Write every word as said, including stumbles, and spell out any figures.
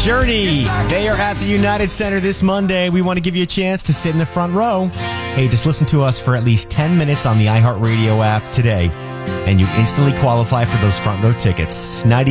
Journey. They are at the United Center this Monday. We want to give you a chance to sit in the front row. Hey, just listen to us for at least ten minutes on the iHeartRadio app today, and you instantly qualify for those front row tickets. ninety